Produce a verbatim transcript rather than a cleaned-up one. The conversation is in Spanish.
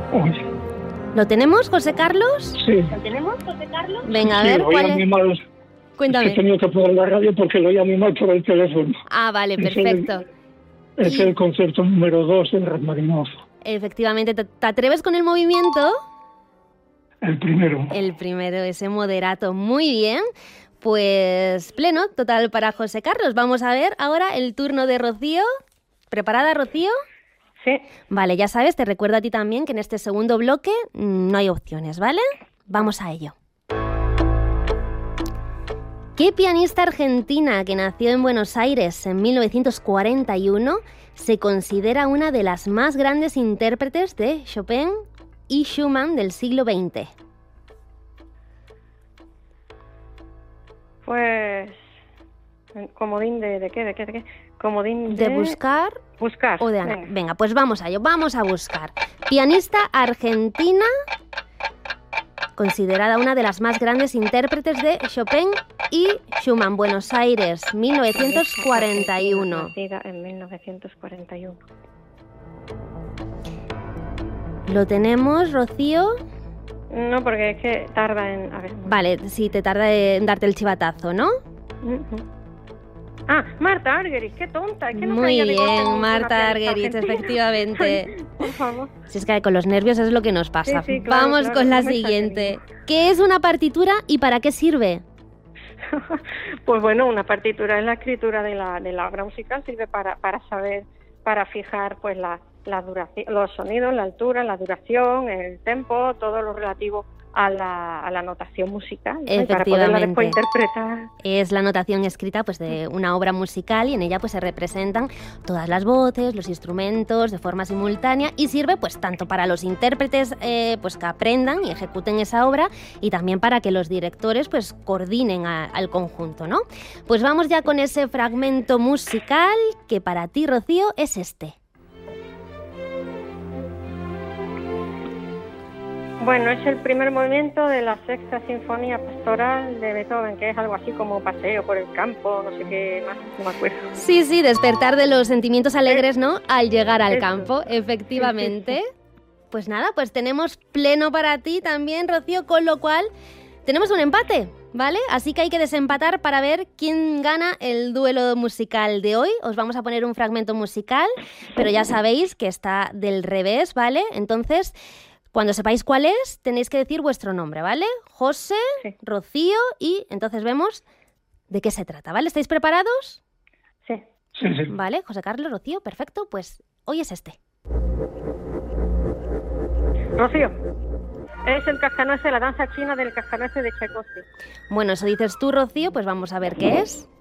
Oye. ¿Lo tenemos, José Carlos? Sí. ¿Lo tenemos, José Carlos? Venga, a sí, ver, lo ¿cuál oía es? muy mal. Cuéntame. Es que he tenido que poner la radio porque lo oía muy mal por el teléfono. Ah, vale, Es perfecto. el, es Y- el concierto número dos de Rachmaninoff. Efectivamente, ¿te, te atreves con el movimiento? El primero. El primero, ese moderato. Muy bien. Pues pleno, total para José Carlos. Vamos a ver ahora el turno de Rocío. ¿Preparada, Rocío? Sí. Vale, ya sabes, te recuerdo a ti también que en este segundo bloque mm, no hay opciones, ¿vale? Vamos a ello. ¿Qué pianista argentina que nació en Buenos Aires en mil novecientos cuarenta y uno se considera una de las más grandes intérpretes de Chopin y Schumann del siglo veinte? Pues... Comodín de, de qué, de qué, de qué. Comodín de... ¿De buscar Buscar. o de Ana? Venga. Venga, pues vamos a ello, vamos a buscar. Pianista argentina, considerada una de las más grandes intérpretes de Chopin y Schumann, Buenos Aires, mil novecientos cuarenta y uno. Nacida en mil novecientos cuarenta y uno. ¿Lo tenemos, Rocío? No, porque es que tarda en... A ver. Vale, sí, te tarda en darte el chivatazo, ¿no? Ujú. Ah, Marta Argerich, qué tonta. Es que no Muy sabía de golpe bien, ninguna Marta pianista Argerich, argentina. efectivamente. Por favor. Si es que con los nervios es lo que nos pasa. Sí, sí, claro, Vamos claro, con la no me sale siguiente. ninguna. ¿Qué es una partitura y para qué sirve? Pues bueno, una partitura es la escritura de la, de la obra musical, sirve para, para saber, para fijar pues la, la duración, los sonidos, la altura, la duración, el tempo, todo lo relativo a la, a la notación musical, ¿no? Y para poderla después interpretar. Es la notación escrita pues de una obra musical y en ella pues se representan todas las voces, los instrumentos de forma simultánea y sirve pues tanto para los intérpretes eh, pues que aprendan y ejecuten esa obra y también para que los directores pues coordinen a, al conjunto, ¿no? Pues vamos ya con ese fragmento musical que para ti, Rocío, es este. Bueno, es el primer movimiento de la sexta sinfonía pastoral de Beethoven, que es algo así como paseo por el campo, no sé qué más, no me acuerdo. Sí, sí, despertar de los sentimientos alegres, ¿no? Al llegar al Eso. campo, efectivamente. Sí, sí, Pues nada, pues tenemos pleno para ti también, Rocío, con lo cual tenemos un empate, ¿vale? Así que hay que desempatar para ver quién gana el duelo musical de hoy. Os vamos a poner un fragmento musical, pero ya sabéis que está del revés, ¿vale? Entonces, cuando sepáis cuál es, tenéis que decir vuestro nombre, ¿vale? José, Sí. Rocío y entonces vemos de qué se trata, ¿vale? ¿Estáis preparados? Sí. Sí, sí. Vale, José Carlos, Rocío, perfecto, pues hoy es este. Rocío, es el cascanueces, la danza china del cascanueces de Tchaikovsky. Bueno, eso dices tú, Rocío, pues vamos a ver qué es.